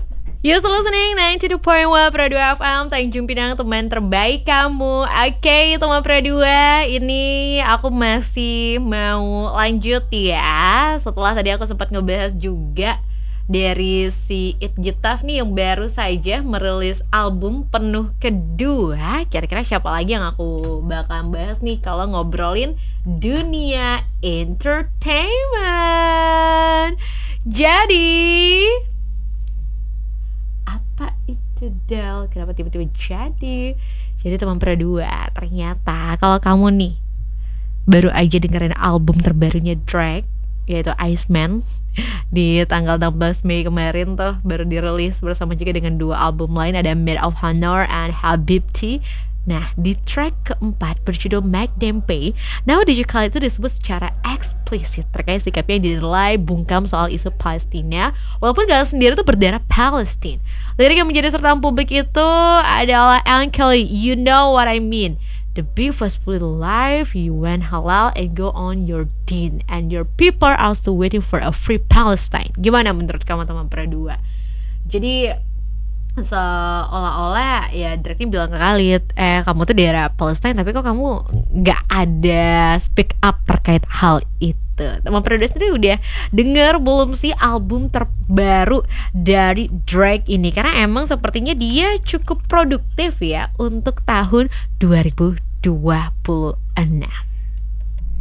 You still listening 92.1 Pro 2 FM Tanjung Pinang, teman terbaik kamu. Oke, teman Pro 2, ini aku masih mau lanjut ya. Setelah tadi aku sempat ngebahas juga dari si It Gitaf nih yang baru saja merilis album penuh kedua. Kira-kira siapa lagi yang aku bakal bahas nih kalau ngobrolin dunia entertainment. Jadi apa itu Del? Kenapa tiba-tiba jadi? Jadi teman Perdua, ternyata kalau kamu nih baru aja dengerin album terbarunya Drake, yaitu Iceman, di tanggal 16 Mei kemarin tuh baru dirilis bersama juga dengan dua album lain, ada Maid of Honor and Habibti. Nah, di track keempat berjudul Make Them Pay, nama DJ Khaled itu disebut secara eksplisit terkait sikapnya yang dinilai bungkam soal isu Palestina, walaupun Khaled sendiri tuh berdarah Palestine. Lirik yang menjadi sertaan publik itu adalah Uncle, you know what I mean. The beef was fully alive, you went halal and go on your deen, and your people are still waiting for a free Palestine. Gimana menurut kamu teman Perdua? Jadi seolah-olah ya Drake ini bilang ke Khalid, kamu tuh daerah Palestine tapi kok kamu gak ada speak up terkait hal itu. Teman Perdua sendiri udah denger belum sih album terbaru dari Drake ini? Karena emang sepertinya dia cukup produktif ya untuk tahun 2026.